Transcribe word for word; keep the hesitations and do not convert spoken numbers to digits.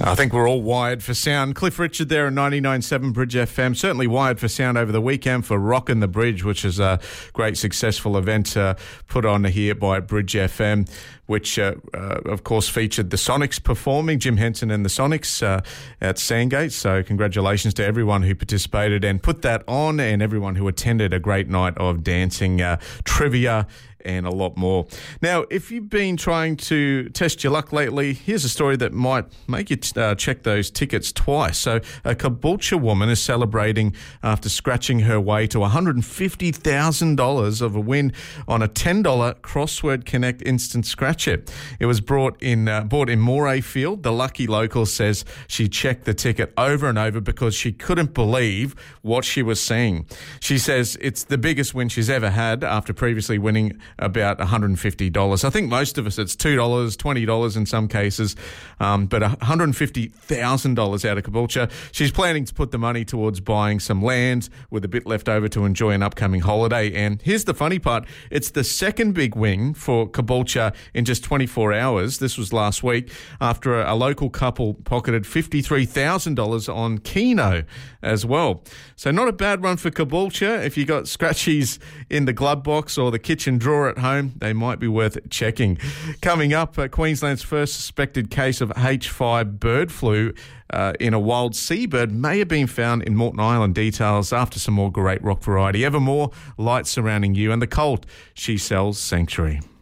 I think we're all wired for sound. Cliff Richard there at ninety-nine point seven Bridge F M. Certainly wired for sound over the weekend for Rockin' the Bridge, which is a great successful event uh, put on here by Bridge F M, which uh, uh, of course featured the Sonics performing, Jim Henson and the Sonics uh, at Sandgate. So congratulations to everyone who participated and put that on, and everyone who attended. A great night of dancing, uh, trivia, and a lot more. Now, if you've been trying to test your luck lately, here's a story that might make you t- uh, check those tickets twice. So a Caboolture woman is celebrating after scratching her way to one hundred fifty thousand dollars of a win on a ten dollars Crossword Connect instant scratcher. It was brought in, uh, bought in Morayfield. The lucky local says she checked the ticket over and over because she couldn't believe what she was seeing. She says it's the biggest win she's ever had after previously winning about one hundred fifty dollars. I think most of us, it's two dollars, twenty dollars in some cases, um, but one hundred fifty thousand dollars out of Caboolture. She's planning to put the money towards buying some land with a bit left over to enjoy an upcoming holiday. And here's the funny part. It's the second big win for Caboolture in just twenty-four hours. This was last week after a, a local couple pocketed fifty-three thousand dollars on Keno as well. So not a bad run for Caboolture. If you got scratchies in the glove box or the kitchen drawer at home, they might be worth checking. Coming up, uh, Queensland's first suspected case of H five bird flu uh, in a wild seabird may have been found in Moreton Island. Details after some more great rock variety. Ever more light surrounding you and the cult she sells Sanctuary.